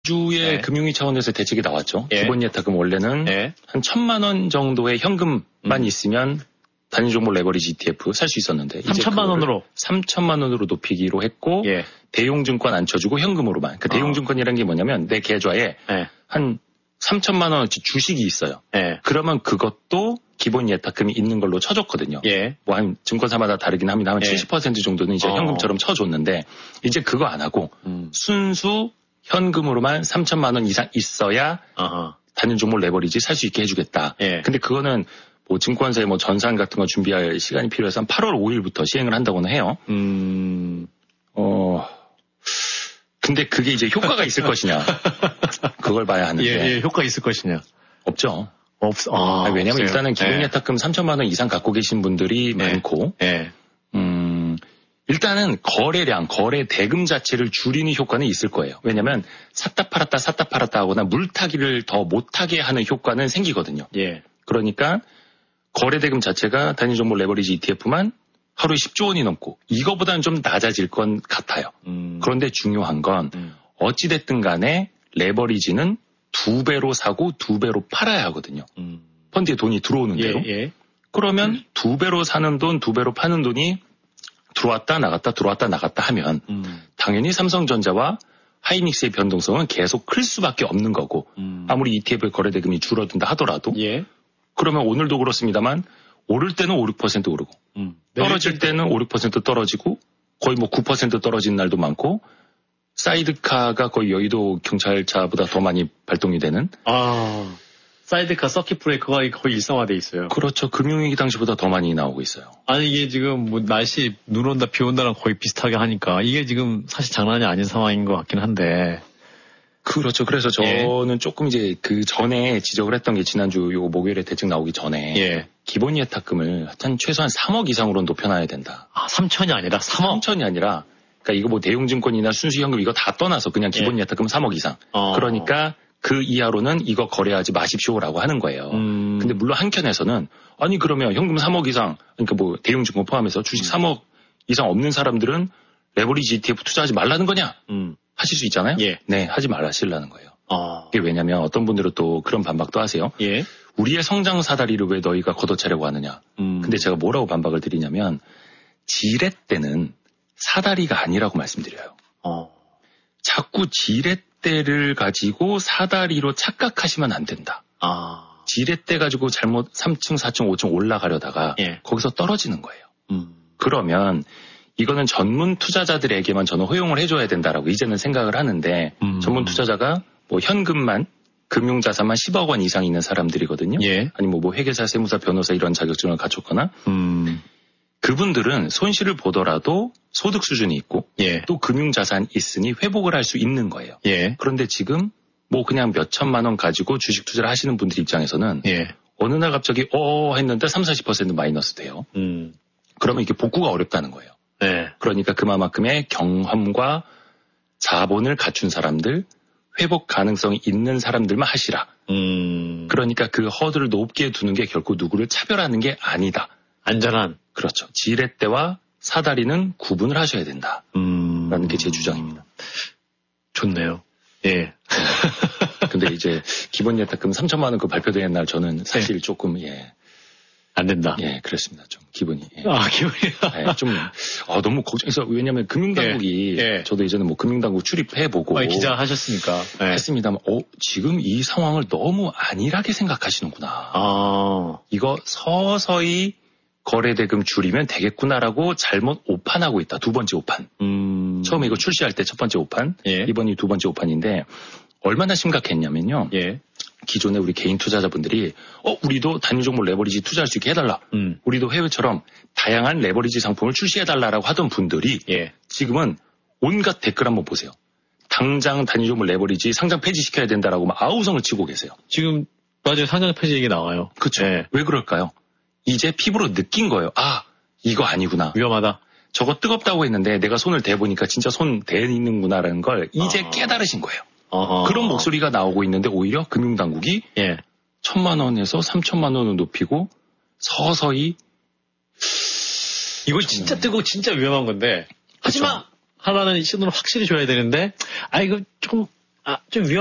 주의 네. 금융위 차원에서 대책이 나왔죠. 예. 기본 예탁금 원래는 예. 한 1,000만 원 정도의 현금만 있으면 단위종목 레버리지 ETF 살 수 있었는데 3천만 원으로 3천만 원으로 높이기로 했고 예. 대용증권 안 쳐주고 현금으로만. 그 대용증권이라는 게 뭐냐면 내 계좌에 예. 한 3천만 원어치 주식이 있어요. 예. 그러면 그것도 기본 예탁금이 있는 걸로 쳐줬거든요. 예. 뭐 한 증권사마다 다르긴 합니다. 한 예. 70% 정도는 이제 현금처럼 쳐줬는데 이제 그거 안 하고 순수 현금으로만 3천만 원 이상 있어야 단일 종목 레버리지 살 수 있게 해주겠다. 예. 근데 그거는 뭐 증권사에 뭐 전산 같은 거 준비할 시간이 필요해서 한 8월 5일부터 시행을 한다고는 해요. 근데 그게 이제 효과가 있을 것이냐. 그걸 봐야 하는데. 예, 효과 있을 것이냐. 없죠. 없어요. 왜냐면 일단은 기본 예. 예탁금 3천만 원 이상 갖고 계신 분들이 많고. 예. 일단은 거래 대금 자체를 줄이는 효과는 있을 거예요. 왜냐면 샀다 팔았다 하거나 물타기를 더 못하게 하는 효과는 생기거든요. 예. 그러니까 거래 대금 자체가 단위 종목 레버리지 ETF만 하루에 10조 원이 넘고 이거보다는 좀 낮아질 건 같아요. 그런데 중요한 건 어찌됐든 간에 레버리지는 2배로 사고 2배로 팔아야 하거든요. 펀드에 돈이 들어오는 대로. 예. 그러면 2배로 사는 돈, 2배로 파는 돈이 들어왔다 나갔다 하면 당연히 삼성전자와 하이닉스의 변동성은 계속 클 수밖에 없는 거고 아무리 ETF의 거래 대금이 줄어든다 하더라도 예. 그러면 오늘도 그렇습니다만 오를 때는 5, 6% 오르고 떨어질 때는 5, 6% 떨어지고 거의 뭐 9% 떨어진 날도 많고 사이드카가 거의 여의도 경찰차보다 더 많이 발동이 되는 사이드카 서킷 브레이커가 거의 일상화돼 있어요. 그렇죠. 금융위기 당시보다 더 많이 나오고 있어요. 아니 이게 지금 뭐 날씨 눈 온다 비 온다랑 거의 비슷하게 하니까 이게 지금 사실 장난이 아닌 상황인 것 같긴 한데. 그렇죠. 그래서 저는 조금 이제 그 전에 지적을 했던 게 지난주 요 목요일에 대책 나오기 전에 기본 예탁금을 한 최소한 3억 이상으로 높여놔야 된다. 3천이 아니라 3억? 3천이 아니라 그러니까 이거 뭐 대용증권이나 순수현금 이거 다 떠나서 그냥 기본 예탁금 3억 이상. 그러니까 그 이하로는 이거 거래하지 마십시오라고 하는 거예요. 근데 물론 한켠에서는 아니 그러면 현금 3억 이상 그러니까 뭐 대용증권 포함해서 주식 3억 이상 없는 사람들은 레버리지 ETF 투자하지 말라는 거냐? 하실 수 있잖아요. 네, 하지 말라시라는 거예요. 이게 왜냐면 어떤 분들은 또 그런 반박도 하세요. 우리의 성장 사다리를 왜 너희가 걷어차려고 하느냐? 근데 제가 뭐라고 반박을 드리냐면 지렛대는 사다리가 아니라고 말씀드려요. 자꾸 지렛대를 가지고 사다리로 착각하시면 안 된다. 지렛대 가지고 잘못 3층, 4층, 5층 올라가려다가 거기서 떨어지는 거예요. 그러면 이거는 전문 투자자들에게만 저는 허용을 해줘야 된다라고 이제는 생각을 하는데 전문 투자자가 뭐 현금만 금융자산만 10억 원 이상 있는 사람들이거든요. 아니면 뭐 회계사, 세무사, 변호사 이런 자격증을 갖췄거나 그분들은 손실을 보더라도 소득 수준이 있고 또 금융자산이 있으니 회복을 할 수 있는 거예요. 그런데 지금 뭐 그냥 몇 천만 원 가지고 주식 투자를 하시는 분들 입장에서는 어느 날 갑자기 했는데 30-40% 마이너스 돼요. 그러면 이게 복구가 어렵다는 거예요. 그러니까 그만큼의 경험과 자본을 갖춘 사람들, 회복 가능성이 있는 사람들만 하시라. 그러니까 그 허들을 높게 두는 게 결코 누구를 차별하는 게 아니다. 안전한. 그렇죠. 지렛대와 사다리는 구분을 하셔야 된다. 라는 게 제 주장입니다. 좋네요. 근데 이제 기본 예탁금 3천만 원 그 발표된 날 저는 사실 조금 안 된다. 그랬습니다. 좀 기분이. 기분이. 좀 너무 걱정해서 왜냐하면 금융당국이 저도 예전에 뭐 금융당국 출입해보고 기자 하셨으니까 했습니다만 지금 이 상황을 너무 안일하게 생각하시는구나. 이거 서서히 거래대금 줄이면 되겠구나라고 잘못 오판하고 있다. 두 번째 오판. 처음에 이거 출시할 때 첫 번째 오판, 이번이 두 번째 오판인데 얼마나 심각했냐면요. 기존에 우리 개인 투자자분들이 우리도 단위 종목 레버리지 투자할 수 있게 해달라. 우리도 해외처럼 다양한 레버리지 상품을 출시해달라고 하던 분들이 지금은 온갖 댓글 한번 보세요. 당장 단위 종목 레버리지 상장 폐지시켜야 된다라고 막 아우성을 치고 계세요. 지금 맞아요. 상장 폐지 얘기 나와요. 그렇죠. 왜 그럴까요? 이제 피부로 느낀 거예요. 이거 아니구나. 위험하다. 저거 뜨겁다고 했는데 내가 손을 대보니까 진짜 손 대있는구나라는 걸 이제 깨달으신 거예요. 그런 목소리가 나오고 있는데 오히려 금융당국이 1,000만 원에서 3,000만 원을 높이고 서서히 이거 진짜 뜨고 진짜 위험한 건데 하지마! 하라는 신호를 확실히 줘야 되는데 이거 조금 좀